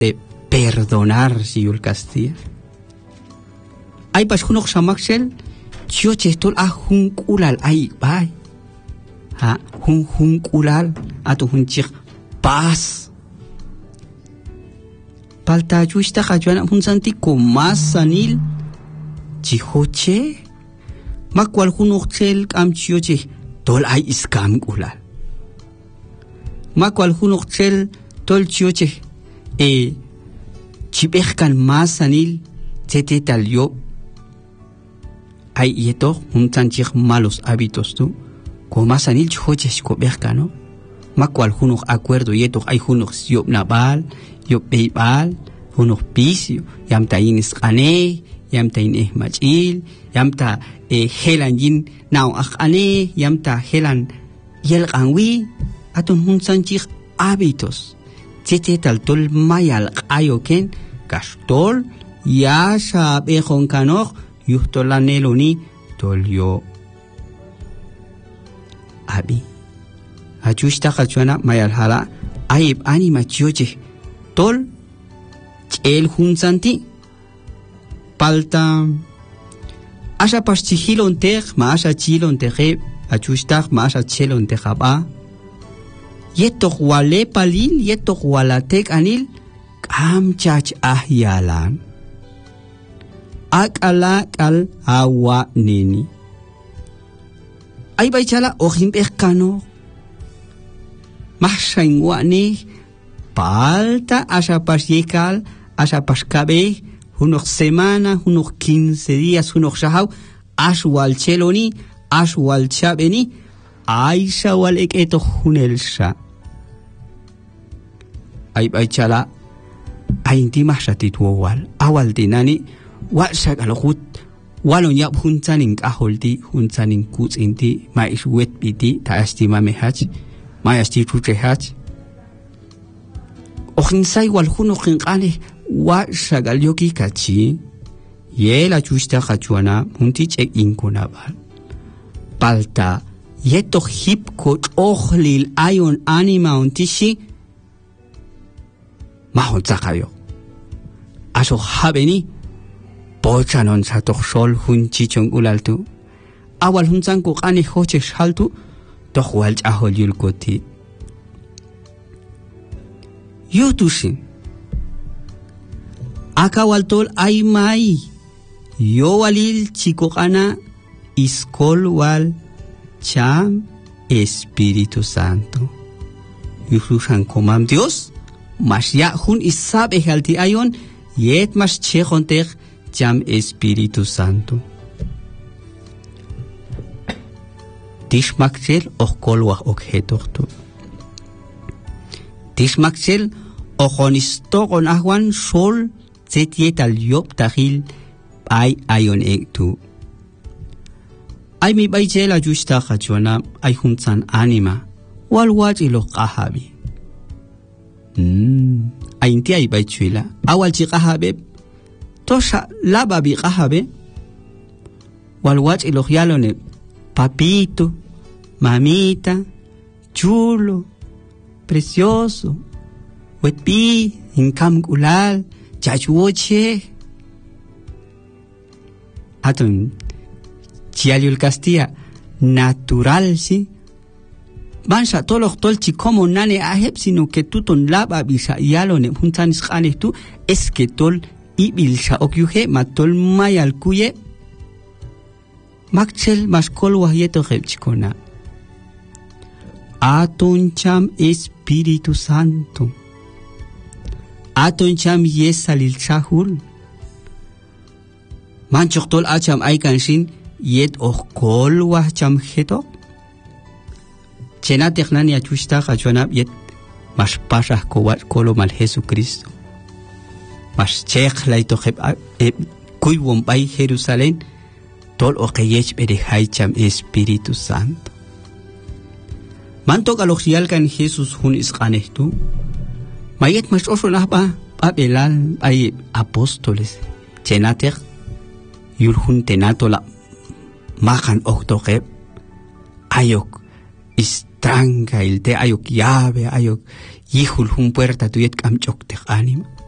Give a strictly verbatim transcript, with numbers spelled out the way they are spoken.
de perdonar si yul Castilla. Ay pas hunok samaksel, yo chestol a hun kulal ay bay. Ha hun hun kulal atu hun chik paz. Palta juista kajuana hun santi komas sanil chihoche makwal hunok chel kam chioche tol ay iskam kulal. Makwal hunok chel tol chioche e chipehkan mas sanil tete tal yo. Ay yeto un tanchik malos hábitos tú como sanil choches coberca no ma cual junok acuerdo yeto ay junok yo nabal yo peibal junok pisio yam ta in skane yam ta in ehmachil yam ta e helan yin naw akane yam ta helan yel kanwi atun un tanchik hábitos tete tal tol mayal ayoken kastol ya sabe jon kanok yuhto la neloni tolyo abi ajusta kachuana mayal hala ayib anima chioche tol el hunsanti palta asha paschihilon teg ma asha chilon tege ajusta ma asha chelon tegaba yeto wale palil yeto walatek anil kam chach ahyalan akala kal awa nini ay bay chala ojim ekano mahshain wani palta asha pasyekal asha paskabe unok semana unok quince días unok shahau ashwal cheloni ashwal chabeni aisha wal eketo hunelsha ay bay chala ay inti mahshatit wal awal dinani wa shakal khut walon yap huntanin aholdi huntanin kutsinti ma iswet biti ta estima mehach ma esti tutehach ohinsai wal huno qinqani wa shakal yoki kachi yela chusta khachuana hunti check in kunabal palta yeto hip coach ohlil ayon anima untishi ma hotzakayo aso habeni pochanon sa toxol hunchi chong ulaltu awal hunsan ko qani hoche shaltu toxwal ahol yulkoti yutusin akawal tol ay mai yo walil chico qana iskol wal cham Espíritu Santo yuhrusan komam Dios mas ya hun isab ehalti ayon yet mas chehonter Jam Espíritu Santo. Tishmakchel okolwa okhetoktu. Tishmakchel okhonistogon ahwan sol setietal yop tahil ay ayon ektu. Ay mi baychela justa khachwana ay hunsan anima walwaj ilo qahabi. Hmm ay inti ay baychila awal chi qahabe tosha laba bi qahabe walwach ilogialone papito mamita chulo precioso wetpi inkam kulal chachuoche atun chialiul Castilla natural si Bansha tolok tolchi como nane ahep sino que tuton laba bisa yalone huntanis khane tu es que tol ibilsha okyuhe matol mayal kuye makchel maskol wahyeto khepchikona atoncham Espíritu Santo atoncham yesalil chahul manchoktol acham aykanshin yet okol wahcham heto chena teknani achusta khachona yet mas pasah kowat kolo mal Jesucristo mas chekh laito khep kuy wombay Jerusalén tol okeyech bede haycham Espíritu Santo manto kaloxial kan Jesus hun isqanehtu mayet mas osonah ba abelal ay apóstoles chena tek yul hun tenato la makan oktokhep ayok istranca il te ayok llave ayok yihul hun puerta tuyet kam chok tek anima